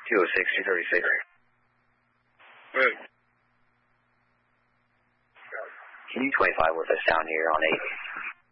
206, 236. Can you 25 with us down here on 8?